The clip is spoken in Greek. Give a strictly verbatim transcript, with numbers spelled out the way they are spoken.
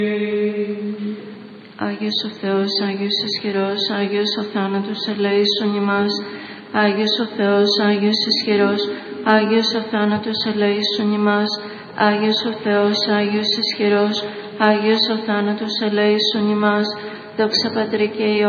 Άγιος ο Θεός, Άγιος ισχυρός, Άγιος ο θάνατος ελέησον ημάς. Άγιος ο Θεός, Άγιος ισχυρός, Άγιος ο θάνατος ελέησον ημάς. Άγιος ο Θεός, Άγιος ισχυρός, Άγιος ο θάνατος ελέησον ημάς. Δόξα Πατρί και Υιό